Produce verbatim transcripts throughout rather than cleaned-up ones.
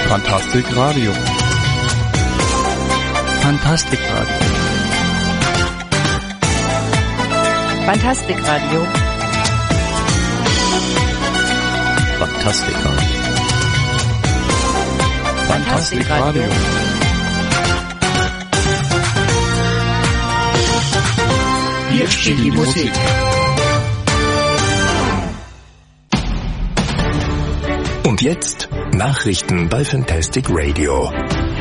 Fantastic Radio. Fantastic Radio. Fantastic Radio. Fantastic Radio. Fantastic Radio. Hier steht die Musik. Und jetzt Nachrichten bei Fantastic Radio.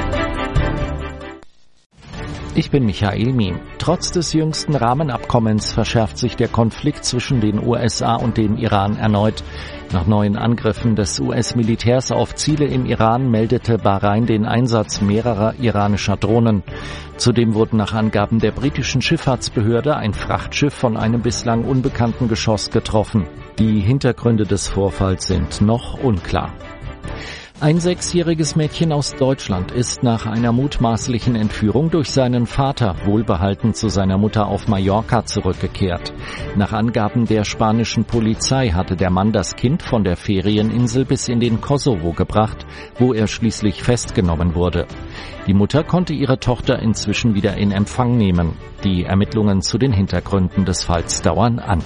Ich bin Michael Miem. Trotz des jüngsten Rahmenabkommens verschärft sich der Konflikt zwischen den U S A und dem Iran erneut. Nach neuen Angriffen des U S-Militärs auf Ziele im Iran meldete Bahrain den Einsatz mehrerer iranischer Drohnen. Zudem wurde nach Angaben der britischen Schifffahrtsbehörde ein Frachtschiff von einem bislang unbekannten Geschoss getroffen. Die Hintergründe des Vorfalls sind noch unklar. Ein sechsjähriges Mädchen aus Deutschland ist nach einer mutmaßlichen Entführung durch seinen Vater wohlbehalten zu seiner Mutter auf Mallorca zurückgekehrt. Nach Angaben der spanischen Polizei hatte der Mann das Kind von der Ferieninsel bis in den Kosovo gebracht, wo er schließlich festgenommen wurde. Die Mutter konnte ihre Tochter inzwischen wieder in Empfang nehmen. Die Ermittlungen zu den Hintergründen des Falls dauern an.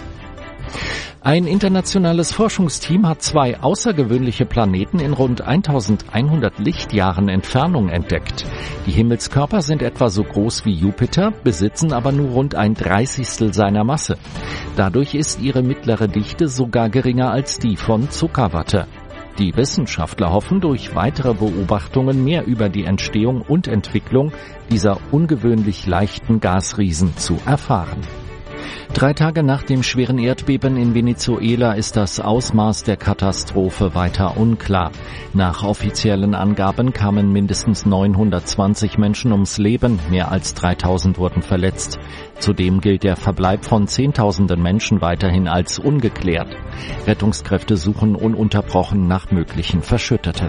Ein internationales Forschungsteam hat zwei außergewöhnliche Planeten in rund eintausendeinhundert Lichtjahren Entfernung entdeckt. Die Himmelskörper sind etwa so groß wie Jupiter, besitzen aber nur rund ein Dreißigstel seiner Masse. Dadurch ist ihre mittlere Dichte sogar geringer als die von Zuckerwatte. Die Wissenschaftler hoffen, durch weitere Beobachtungen mehr über die Entstehung und Entwicklung dieser ungewöhnlich leichten Gasriesen zu erfahren. Drei Tage nach dem schweren Erdbeben in Venezuela ist das Ausmaß der Katastrophe weiter unklar. Nach offiziellen Angaben kamen mindestens neunhundertzwanzig Menschen ums Leben, mehr als dreitausend wurden verletzt. Zudem gilt der Verbleib von Zehntausenden Menschen weiterhin als ungeklärt. Rettungskräfte suchen ununterbrochen nach möglichen Verschütteten.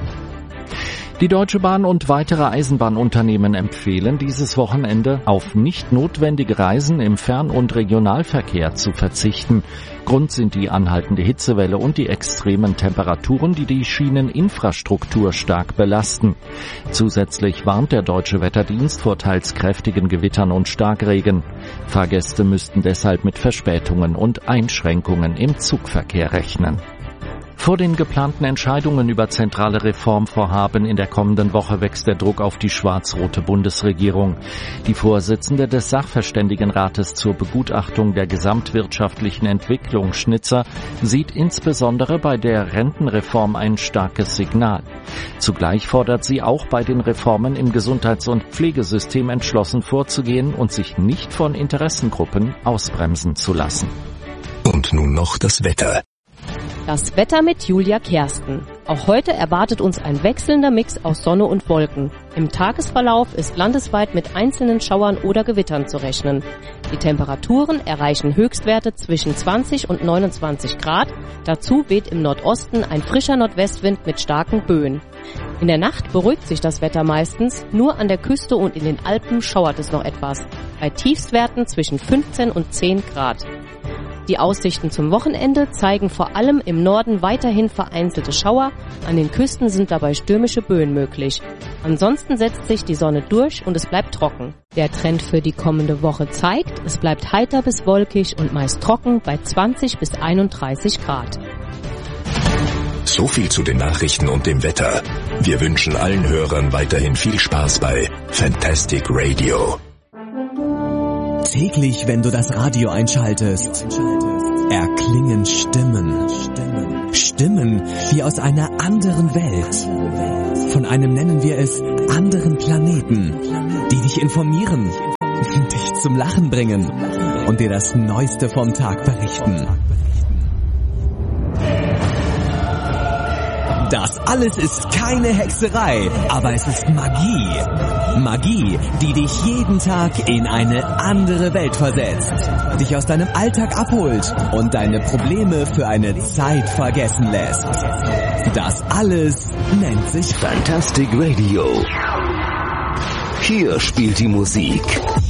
Die Deutsche Bahn und weitere Eisenbahnunternehmen empfehlen dieses Wochenende, auf nicht notwendige Reisen im Fern- und Regionalverkehr zu verzichten. Grund sind die anhaltende Hitzewelle und die extremen Temperaturen, die die Schieneninfrastruktur stark belasten. Zusätzlich warnt der Deutsche Wetterdienst vor teils kräftigen Gewittern und Starkregen. Fahrgäste müssten deshalb mit Verspätungen und Einschränkungen im Zugverkehr rechnen. Vor den geplanten Entscheidungen über zentrale Reformvorhaben in der kommenden Woche wächst der Druck auf die schwarz-rote Bundesregierung. Die Vorsitzende des Sachverständigenrates zur Begutachtung der gesamtwirtschaftlichen Entwicklung, Schnitzer, sieht insbesondere bei der Rentenreform ein starkes Signal. Zugleich fordert sie auch bei den Reformen im Gesundheits- und Pflegesystem entschlossen vorzugehen und sich nicht von Interessengruppen ausbremsen zu lassen. Und nun noch das Wetter. Das Wetter mit Julia Kersten. Auch heute erwartet uns ein wechselnder Mix aus Sonne und Wolken. Im Tagesverlauf ist landesweit mit einzelnen Schauern oder Gewittern zu rechnen. Die Temperaturen erreichen Höchstwerte zwischen zwanzig und neunundzwanzig Grad. Dazu weht im Nordosten ein frischer Nordwestwind mit starken Böen. In der Nacht beruhigt sich das Wetter meistens, nur an der Küste und in den Alpen schauert es noch etwas. Bei Tiefstwerten zwischen fünfzehn und zehn Grad. Die Aussichten zum Wochenende zeigen vor allem im Norden weiterhin vereinzelte Schauer, an den Küsten sind dabei stürmische Böen möglich. Ansonsten setzt sich die Sonne durch und es bleibt trocken. Der Trend für die kommende Woche zeigt, es bleibt heiter bis wolkig und meist trocken bei zwanzig bis einunddreißig Grad. So viel zu den Nachrichten und dem Wetter. Wir wünschen allen Hörern weiterhin viel Spaß bei Fantastic Radio. Täglich, wenn du das Radio einschaltest, erklingen Stimmen. Stimmen wie aus einer anderen Welt. Von einem nennen wir es anderen Planeten, die dich informieren, dich zum Lachen bringen und dir das Neueste vom Tag berichten. Das alles ist keine Hexerei, aber es ist Magie. Magie, die dich jeden Tag in eine andere Welt versetzt, dich aus deinem Alltag abholt und deine Probleme für eine Zeit vergessen lässt. Das alles nennt sich Fantastic Radio. Hier spielt die Musik